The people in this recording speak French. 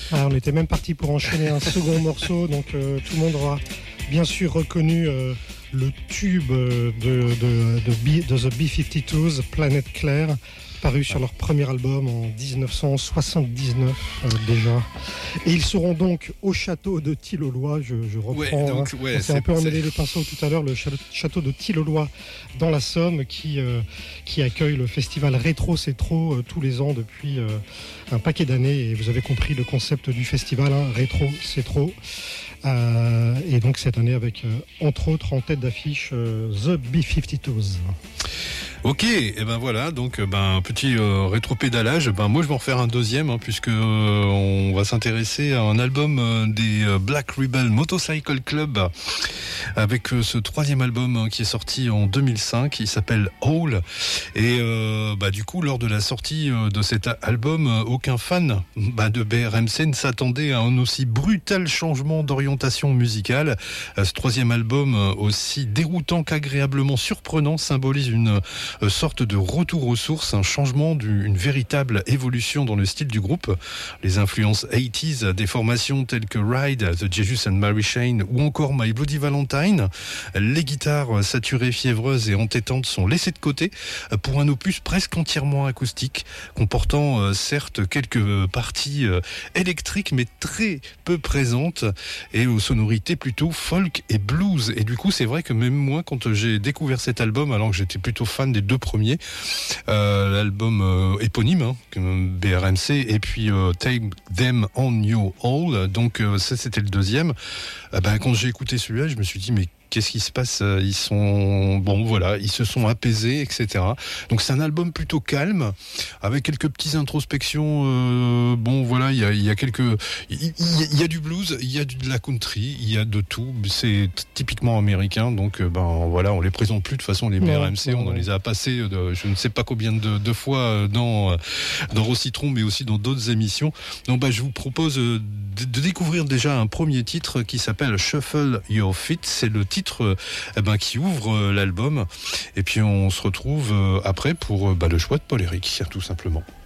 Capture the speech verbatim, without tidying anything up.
Ah, on était même parti pour enchaîner un second morceau, donc euh, tout le monde aura bien sûr reconnu euh, le tube de, de, de, B, de The B cinquante-deux, Planète Claire, paru sur leur premier album en dix-neuf cent soixante-dix-neuf euh, déjà. Et ils seront donc au château de Tilloloy, je, je reprends, ouais, donc, hein, ouais, on s'est un peu emmêlé les pinceaux tout à l'heure, le château de Tilloloy dans la Somme qui, euh, qui accueille le festival Rétro C'est Trop euh, tous les ans depuis euh, un paquet d'années, et vous avez compris le concept du festival, hein, Rétro C'est Trop. Euh, et donc cette année avec euh, entre autres en tête d'affiche euh, The B cinquante-deux. Ok, et ben voilà, donc ben petit euh, rétropédalage. Ben moi je vais en faire un deuxième, hein, puisque euh, on va s'intéresser à un album euh, des euh, Black Rebel Motorcycle Club, avec euh, ce troisième album hein, qui est sorti en deux mille cinq. Il s'appelle Hole. Et euh, bah du coup lors de la sortie euh, de cet album, euh, aucun fan bah, de B R M C ne s'attendait à un aussi brutal changement d'orientation musicale. Euh, ce troisième album, euh, aussi déroutant qu'agréablement surprenant, symbolise une Euh, sorte de retour aux sources, un changement, du, une véritable évolution dans le style du groupe. Les influences quatre-vingt-dix des formations telles que Ride, The Jesus and Mary Chain ou encore My Bloody Valentine, les guitares saturées, fiévreuses et entêtantes sont laissées de côté pour un opus presque entièrement acoustique, comportant euh, certes quelques parties euh, électriques mais très peu présentes et aux sonorités plutôt folk et blues. Et du coup c'est vrai que même moi, quand j'ai découvert cet album, alors que j'étais plutôt fan des deux premiers, euh, l'album euh, éponyme, hein, B R M C, et puis euh, Take Them On You All, donc euh, ça c'était le deuxième. Euh, ben, quand j'ai écouté celui-là, je me suis dit mais qu'est-ce qui se passe? Ils sont bon, voilà, ils se sont apaisés, et cetera. Donc c'est un album plutôt calme, avec quelques petites introspections. Euh, bon, voilà, il y a, il y a quelques, il y, il y a du blues, il y a de la country, il y a de tout. C'est typiquement américain, donc ben voilà, on les présente plus de toute façon les B R M C. Non, on en les a passés, de, je ne sais pas combien de, de fois dans dans Rocitron, mais aussi dans d'autres émissions. Donc ben je vous propose de, de découvrir déjà un premier titre qui s'appelle Shuffle Your Feet. C'est le titre eh ben, qui ouvre l'album, et puis on se retrouve après pour bah, le choix de Paul Eric, tout simplement.